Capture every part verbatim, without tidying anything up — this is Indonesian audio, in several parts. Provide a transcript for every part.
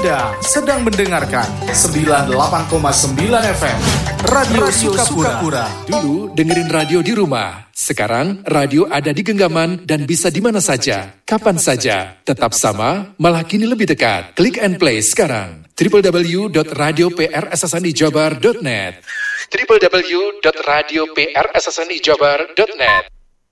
Anda sedang mendengarkan sembilan puluh delapan koma sembilan F M Radio, Radio Sukapura. Sukapura. Dulu dengerin radio di rumah. Sekarang radio ada di genggaman dan bisa di mana saja, kapan saja. Tetap sama, malah kini lebih dekat. Klik and play sekarang. w w w dot radio p r s s n i jabar dot net w w w dot radio p r s s n i jabar dot net.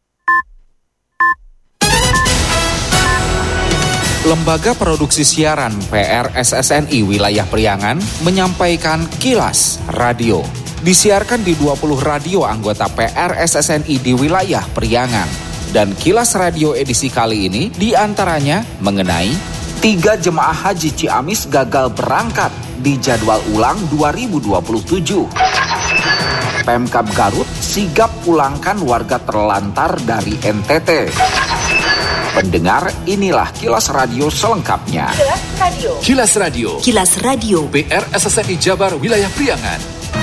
Lembaga Produksi Siaran P R S S N I Wilayah Priangan menyampaikan Kilas Radio. Disiarkan di dua puluh radio anggota P R S S N I di wilayah Priangan. Dan Kilas Radio edisi kali ini diantaranya mengenai tiga jemaah haji Ciamis gagal berangkat di jadwal ulang dua ribu dua puluh tujuh. Pemkab Garut sigap pulangkan warga terlantar dari N T T. Pendengar, inilah Kilas Radio selengkapnya. Kilas Radio. Kilas Radio. Kilas Radio. P R S S N I Jabar Wilayah Priangan.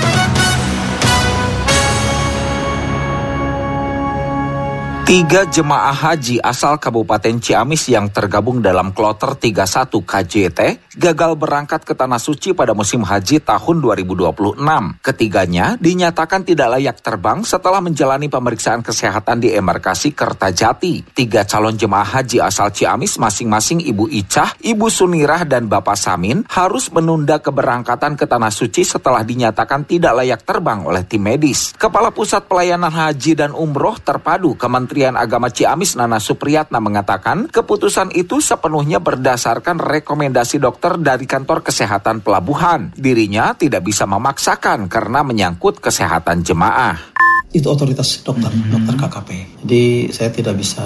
Tiga jemaah haji asal Kabupaten Ciamis yang tergabung dalam kloter tiga puluh satu K J T gagal berangkat ke Tanah Suci pada musim haji tahun dua ribu dua puluh enam. Ketiganya dinyatakan tidak layak terbang setelah menjalani pemeriksaan kesehatan di embarkasi Kertajati. Tiga calon jemaah haji asal Ciamis masing-masing Ibu Icah, Ibu Sunirah, dan Bapak Samin harus menunda keberangkatan ke Tanah Suci setelah dinyatakan tidak layak terbang oleh tim medis. Kepala Pusat Pelayanan Haji dan Umroh Terpadu Kementerian Agama Ciamis Nana Supriyatna mengatakan keputusan itu sepenuhnya berdasarkan rekomendasi dokter dari kantor kesehatan pelabuhan. Dirinya tidak bisa memaksakan karena menyangkut kesehatan jemaah. Itu otoritas dokter, hmm. dokter K K P. Jadi saya tidak bisa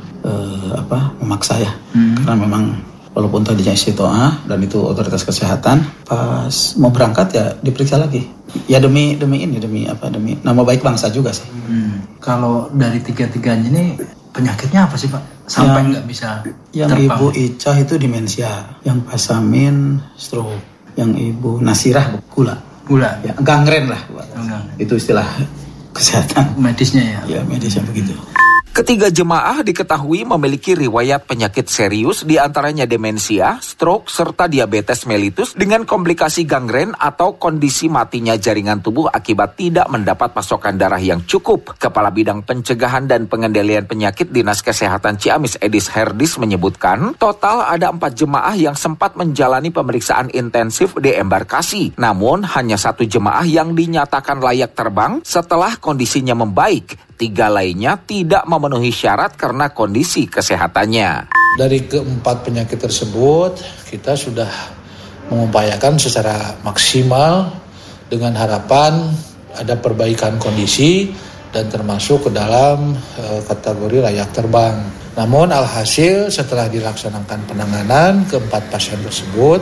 uh, apa memaksa ya, hmm. karena memang walaupun tadinya istitoah dan itu otoritas kesehatan, pas mau berangkat ya diperiksa lagi. Ya demi demi ini demi apa demi nama baik bangsa juga sih. Hmm. Kalau dari tiga-tiganya ini penyakitnya apa sih Pak? Sampai nggak bisa yang terbang. Ibu Icah itu demensia, yang Pak Samin stroke, yang Ibu Nasirah gula. Gula. Ya, gangren lah. Enggak. Itu istilah kesehatan medisnya ya. Ya medisnya hmm. begitu. Ketiga jemaah diketahui memiliki riwayat penyakit serius diantaranya demensia, stroke, serta diabetes mellitus dengan komplikasi gangren atau kondisi matinya jaringan tubuh akibat tidak mendapat pasokan darah yang cukup. Kepala Bidang Pencegahan dan Pengendalian Penyakit Dinas Kesehatan Ciamis Edis Herdis menyebutkan total ada empat jemaah yang sempat menjalani pemeriksaan intensif di embarkasi. Namun hanya satu jemaah yang dinyatakan layak terbang setelah kondisinya membaik. Tiga lainnya tidak memenuhi syarat karena kondisi kesehatannya. Dari keempat penyakit tersebut, kita sudah mengupayakan secara maksimal dengan harapan ada perbaikan kondisi dan termasuk ke dalam e, kategori layak terbang. Namun alhasil setelah dilaksanakan penanganan keempat pasien tersebut,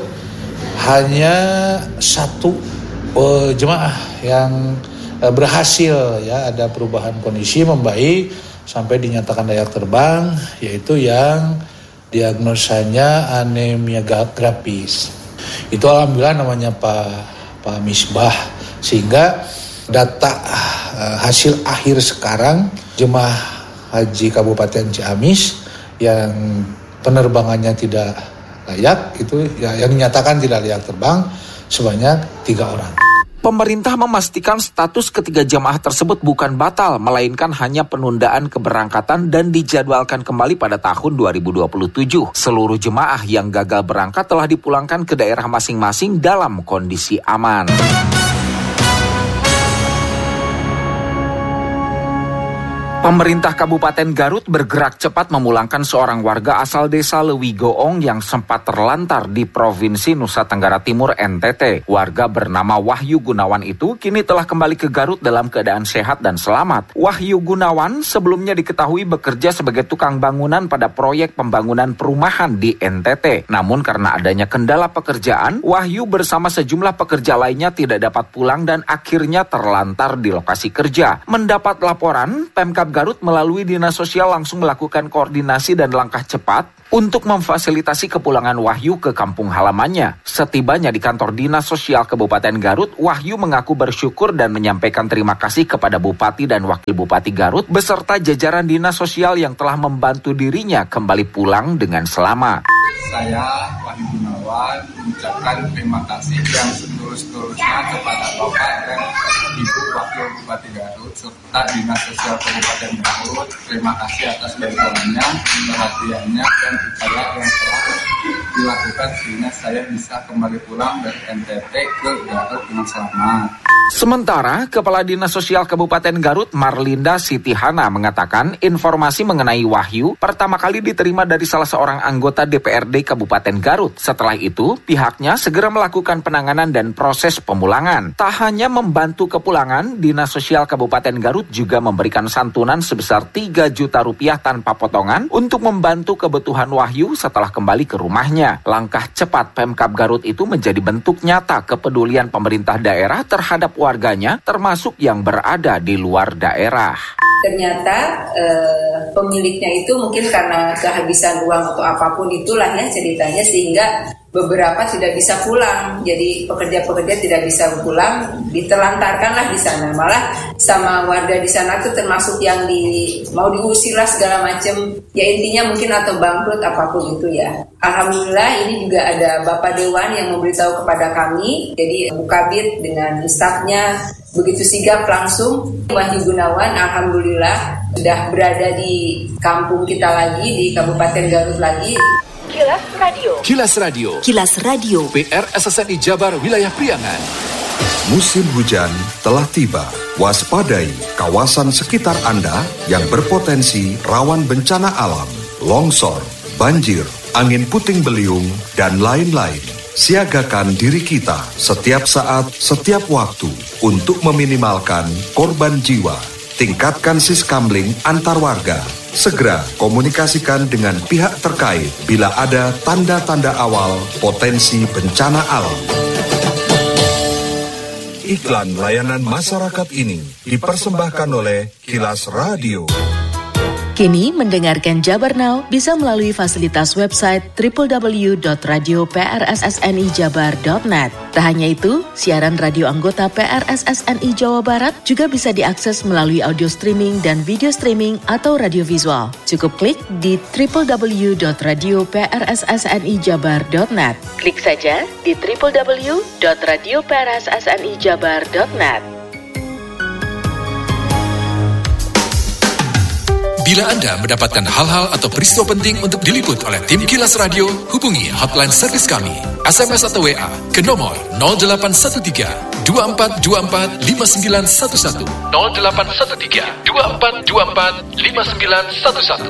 hanya satu e, jemaah yang berhasil ya ada perubahan kondisi membaik sampai dinyatakan layak terbang, yaitu yang diagnosanya anemia grapis. Itu alhamdulillah namanya Pak Pak Misbah, sehingga data uh, hasil akhir sekarang jemaah haji Kabupaten Ciamis yang penerbangannya tidak layak itu ya, yang dinyatakan tidak layak terbang sebanyak tiga orang. Pemerintah memastikan status ketiga jemaah tersebut bukan batal, melainkan hanya penundaan keberangkatan dan dijadwalkan kembali pada tahun dua ribu dua puluh tujuh. Seluruh jemaah yang gagal berangkat telah dipulangkan ke daerah masing-masing dalam kondisi aman. Pemerintah Kabupaten Garut bergerak cepat memulangkan seorang warga asal desa Lewigoong yang sempat terlantar di Provinsi Nusa Tenggara Timur N T T. Warga bernama Wahyu Gunawan itu kini telah kembali ke Garut dalam keadaan sehat dan selamat. Wahyu Gunawan sebelumnya diketahui bekerja sebagai tukang bangunan pada proyek pembangunan perumahan di N T T. Namun karena adanya kendala pekerjaan, Wahyu bersama sejumlah pekerja lainnya tidak dapat pulang dan akhirnya terlantar di lokasi kerja. Mendapat laporan, Pemkab Garut melalui Dinas Sosial langsung melakukan koordinasi dan langkah cepat untuk memfasilitasi kepulangan Wahyu ke kampung halamannya. Setibanya di kantor Dinas Sosial Kabupaten Garut, Wahyu mengaku bersyukur dan menyampaikan terima kasih kepada Bupati dan Wakil Bupati Garut beserta jajaran Dinas Sosial yang telah membantu dirinya kembali pulang dengan selamat. Saya Wahyu Gunawan mengucapkan terima kasih yang setulus-tulusnya kepada Bapak dan Ibu Wakil Bupati Garut serta Dinas Sosial Kabupaten Garut. Terima kasih atas bantuannya, perhatiannya, dan upaya yang telah dilakukan sehingga saya bisa kembali pulang dari N T T ke Garut dengan selamat. Sementara, Kepala Dinas Sosial Kabupaten Garut Marlinda Sitihana mengatakan informasi mengenai Wahyu pertama kali diterima dari salah seorang anggota D P R D Kabupaten Garut. Setelah itu, pihaknya segera melakukan penanganan dan proses pemulangan. Tak hanya membantu kepulangan, Dinas Sosial Kabupaten Garut juga memberikan santunan sebesar tiga juta rupiah tanpa potongan untuk membantu kebutuhan Wahyu setelah kembali ke rumahnya. Langkah cepat Pemkab Garut itu menjadi bentuk nyata kepedulian pemerintah daerah terhadap warganya, termasuk yang berada di luar daerah. Ternyata eh, pemiliknya itu mungkin karena kehabisan uang atau apapun itulah ya ceritanya, sehingga beberapa tidak bisa pulang. Jadi pekerja-pekerja tidak bisa pulang, ditelantarkanlah di sana. Malah sama warga di sana tuh termasuk yang di mau diusir lah segala macam. Ya intinya mungkin atau bangkrut apapun itu ya. Alhamdulillah ini juga ada Bapak Dewan yang memberitahu kepada kami. Jadi Bu Kabid dengan stafnya begitu sigap langsung. Wahyu Gunawan alhamdulillah sudah berada di kampung kita lagi, di Kabupaten Garut lagi. Kilas Radio. Kilas Radio. Kilas Radio. P R S S N I Jabar Wilayah Priangan. Musim hujan telah tiba. Waspadai kawasan sekitar Anda yang berpotensi rawan bencana alam, longsor, banjir, angin puting beliung, dan lain-lain. Siagakan diri kita setiap saat, setiap waktu untuk meminimalkan korban jiwa. Tingkatkan siskamling antar warga. Segera komunikasikan dengan pihak terkait bila ada tanda-tanda awal potensi bencana alam. Iklan layanan masyarakat ini dipersembahkan oleh Kilas Radio. Kini mendengarkan Jabar Now bisa melalui fasilitas website double-u double-u double-u dot radio p r s s n i jabar dot net. Tak hanya itu, siaran radio anggota P R S S N I Jawa Barat juga bisa diakses melalui audio streaming dan video streaming atau radio visual. Cukup klik di double-u double-u double-u dot radio p r s s n i jabar dot net. Klik saja di double-u double-u double-u dot radio p r s s n i jabar dot net. Bila Anda mendapatkan hal-hal atau peristiwa penting untuk diliput oleh tim Kilas Radio, hubungi hotline servis kami, S M S atau W A ke nomor nol delapan satu tiga dua empat dua empat lima sembilan satu satu nol delapan satu tiga dua empat dua empat lima sembilan satu satu.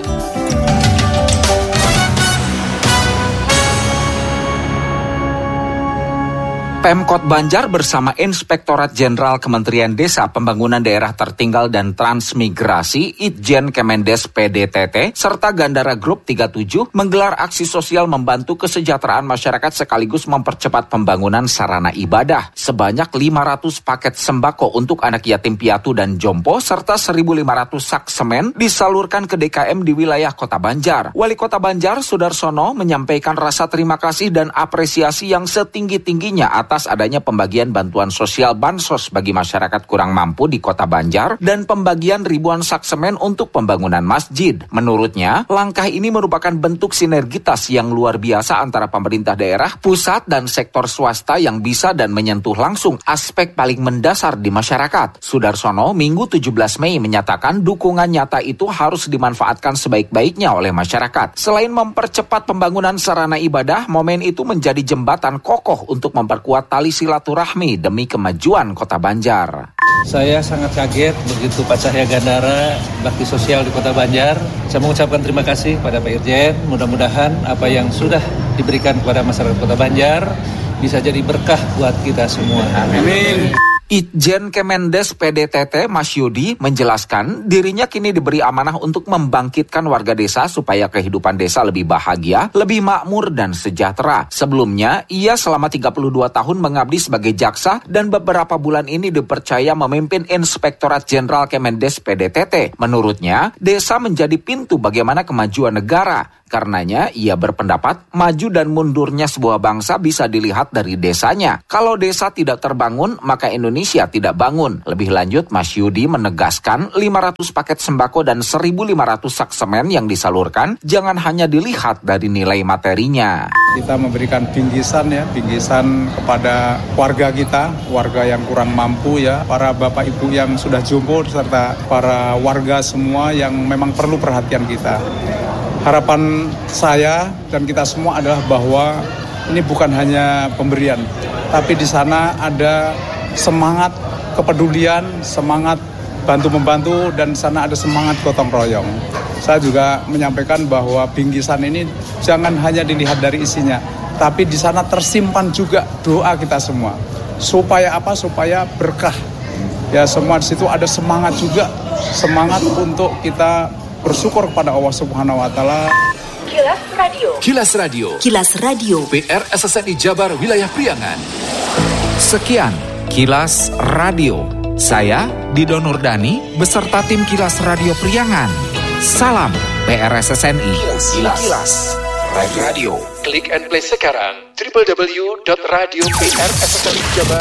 Pemkot Banjar bersama Inspektorat Jenderal Kementerian Desa, Pembangunan Daerah Tertinggal dan Transmigrasi, Itjen Kemendes P D T T, serta Gandara Group tiga puluh tujuh menggelar aksi sosial membantu kesejahteraan masyarakat sekaligus mempercepat pembangunan sarana ibadah. Sebanyak lima ratus paket sembako untuk anak yatim piatu dan jompo, serta seribu lima ratus sak semen disalurkan ke D K M di wilayah Kota Banjar. Wali Kota Banjar, Sudarsono, menyampaikan rasa terima kasih dan apresiasi yang setinggi-tingginya atas adanya pembagian bantuan sosial bansos bagi masyarakat kurang mampu di Kota Banjar dan pembagian ribuan sak semen untuk pembangunan masjid. Menurutnya, langkah ini merupakan bentuk sinergitas yang luar biasa antara pemerintah daerah, pusat, dan sektor swasta yang bisa dan menyentuh langsung aspek paling mendasar di masyarakat. Sudarsono Minggu tujuh belas Mei menyatakan dukungan nyata itu harus dimanfaatkan sebaik-baiknya oleh masyarakat. Selain mempercepat pembangunan sarana ibadah, momen itu menjadi jembatan kokoh untuk memperkuat tali silaturahmi demi kemajuan Kota Banjar. Saya sangat kaget begitu Pak Cahya Gandara, bakti sosial di Kota Banjar. Saya mengucapkan terima kasih pada Pak Irjen. Mudah-mudahan apa yang sudah diberikan kepada masyarakat Kota Banjar bisa jadi berkah buat kita semua. Amin. Itjen Kemendes P D T T Mas Yudi menjelaskan dirinya kini diberi amanah untuk membangkitkan warga desa supaya kehidupan desa lebih bahagia, lebih makmur dan sejahtera. Sebelumnya, ia selama tiga puluh dua tahun mengabdi sebagai jaksa dan beberapa bulan ini dipercaya memimpin Inspektorat Jenderal Kemendes P D T T. Menurutnya, desa menjadi pintu bagaimana kemajuan negara. Karenanya ia berpendapat maju dan mundurnya sebuah bangsa bisa dilihat dari desanya. Kalau desa tidak terbangun, maka Indonesia tidak bangun. Lebih lanjut, Mas Yudi menegaskan lima ratus paket sembako dan seribu lima ratus sak semen yang disalurkan jangan hanya dilihat dari nilai materinya. Kita memberikan bingkisan ya, bingkisan kepada warga kita, warga yang kurang mampu ya, para bapak ibu yang sudah jompo serta para warga semua yang memang perlu perhatian kita. Harapan saya dan kita semua adalah bahwa ini bukan hanya pemberian, tapi di sana ada semangat kepedulian, semangat bantu-membantu, dan di sana ada semangat gotong royong. Saya juga menyampaikan bahwa bingkisan ini jangan hanya dilihat dari isinya, tapi di sana tersimpan juga doa kita semua. Supaya apa? Supaya berkah. Ya, semua di situ ada semangat juga, semangat untuk kita bersyukur kepada Allah Subhanahu wa taala. Kilas Radio. Kilas Radio. Kilas Radio. P R S S N I Jabar Wilayah Priangan. Sekian Kilas Radio. Saya Dido Nurdani beserta tim Kilas Radio Priangan. Salam P R S S N I. Kilas, Kilas. Kilas Radio. Klik and play sekarang w w w dot radio p r s s n i jabar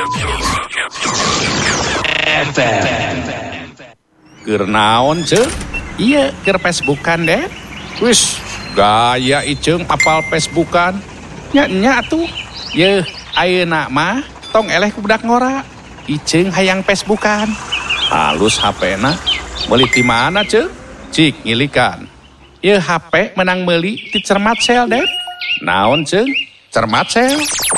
F M. Keur naon ceuk? Iya, keur Facebookan deh. Wis, gaya iceung apal Facebookan. Nya-nya atuh. Yeuh, ayeuna mah tong eleh ku budak ngora. Iceung hayang Facebookan. Halus H P-na. Meuli ti mana ceuk? Cik ngilikan. Yeuh H P menang meuli ti Cermat Sel deh. Naon ceuk? Cermat Sel.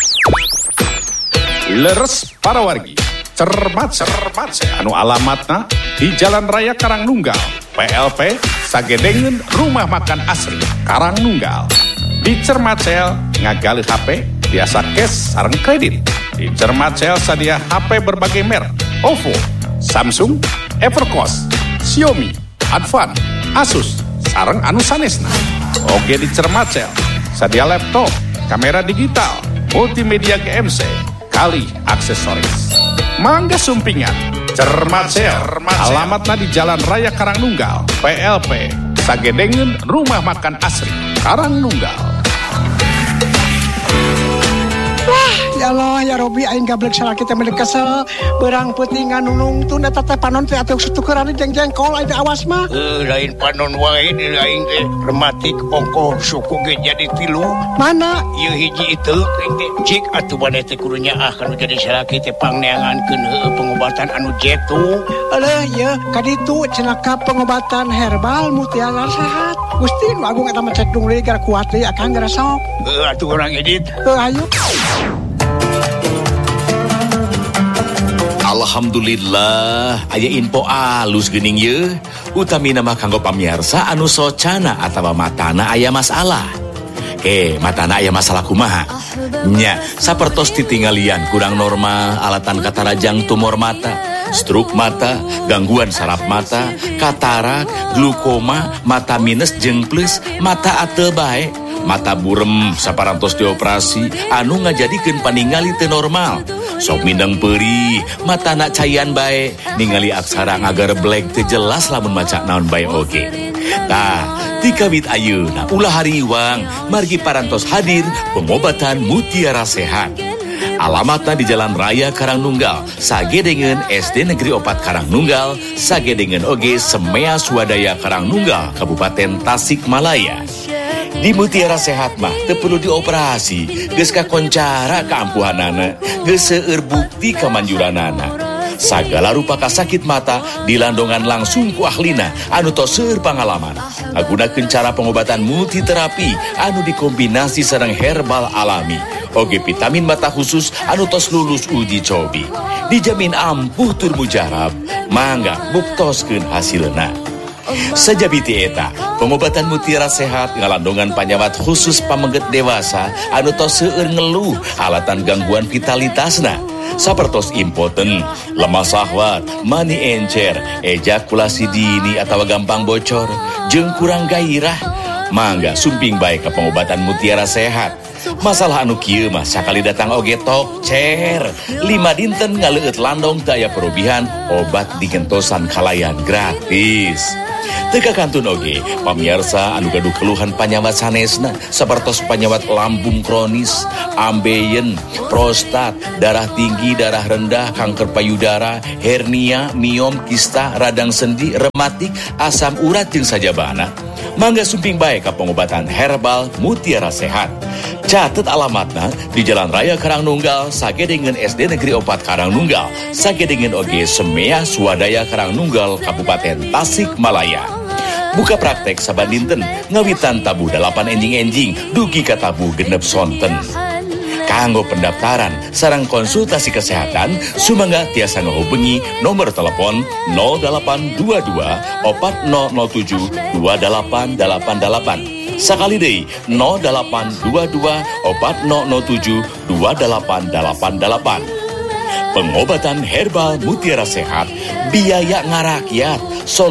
Leres para wargi. Cermat Cermat Sel. Anu alamatna di Jalan Raya Karangnunggal, P L P Sagedengeun Rumah Makan Asri Karangnunggal. Di Cermat Sel ngagali H P biasa cash sareng kredit. Di Cermat Sel sadia H P berbagai merek: Oppo, Samsung, Evercost, Xiaomi, Advan, Asus sareng anu sanesna. Oge di Cermat Sel sadia laptop, kamera digital, multimedia G M C, kali aksesoris. Mangga sumpingan Cermat Sel, alamatna di Jalan Raya Karangnunggal, P L P Sagedengeun Rumah Makan Asri Karangnunggal. Wah, ya Allah, ya Robi, aing gablek salah kita milik kesel. Berang putingan nunung tun eta teh panon teh atuh sutukeran jeng-jengkol aing awas mah. Eh, lain panon wae di aing teh rematik ongkoh suku ge jadi tilu. Mana? Ieu hiji itu cik atuh bade teh kudu nyaah kana jadi salah kita pangneangankeun heueuh pengobatan anu jetu. Aleuh ieu kaditu cenah ka pengobatan herbal mutiara sehat. Gusti nu agung eta mah cek dungli gara kuat deui akang gara sok. Heuh atuh urang edit. Heuh ayo. Alhamdulillah, aya info alus geuning ye. Utamina mah kanggo pamiarsa anu socana atawa matana aya masalah. Eh, matana aya masalah kumaha? Nya, sapertos titinggalian kurang normal, alatan katarajang tumor mata, stroke mata, gangguan saraf mata, katarak, glukoma, mata minus jeung plus, mata ateu bae, mata burem saparantos dioperasi, anu ngajadikeun paningali teu normal. Sok mindeng peuri, mata nak cayan bae, ningali aksara ngagar black teu jelas lamun maca naon bae oge. Tah, ti kawit ayeuna ulah hariwang margi parantos hadir pengobatan mutiara sehat. Alamatna di Jalan Raya Karangnunggal, Sagedengeun S D Negeri Opat Karangnunggal, Sagedengeun oge Semea Swadaya Karangnunggal, Kabupaten Tasikmalaya. Di Mutiara Sehat mah teu perlu dioperasi, geus kakoncara kaampuhanana, geus seueur bukti kamanjuranana. Sagala rupa kasakit mata dilandongan langsung ku ahlina anu tos seueur pangalaman. Ngagunakeun cara pengobatan multiterapi anu dikombinasi sareng herbal alami. Oge vitamin mata khusus anu tos lulus uji cobi. Dijamin ampuh tur mujarab, mangga buktoskeun hasilna. Sajabiti eta, pengobatan mutiara sehat ngalandongan panyawat khusus pamengget dewasa anu tos seueur ngeluh alatan gangguan vitalitasna. Sapertos impoten, lemah sahwat, mani encer, ejakulasi dini atawa gampang bocor, jeung kurang gairah. Mangga sumping bae ka pengobatan mutiara sehat. Masalah anu kieu mah sakali datang oge tok cer. Lima dinten ngaleueut landong teu aya perubihan, obat digentosan kalayan gratis. Teka kantun oge, pamirsa anu gaduh keluhan panyawat sanesna sapertos panyawat lambung kronis, ambeien, prostat, darah tinggi, darah rendah, kanker payudara, hernia, miom, kista, radang sendi, rematik, asam urat jeung sajabana. Mangga sumping bae ka pengobatan herbal Mutiara Sehat. Catet alamatna di Jalan Raya Karangnunggal, sagedengeun S D Negeri opat Karangnunggal, sagedengeun oge Semea Swadaya Karangnunggal, Kabupaten Tasikmalaya. Buka praktek saban dinten, ngawitan tabu dalapan enjing-enjing, dugi ka tabu genep sonten. Kanggo pendaftaran sareng konsultasi kesehatan, sumangga tiasa ngahubungi nomor telepon nol delapan dua dua empat nol nol tujuh dua delapan delapan delapan. Sakali deui nol delapan dua dua empat nol nol tujuh dua delapan delapan delapan. Pengobatan herbal Mutiara Sehat, biaya ngarakyat.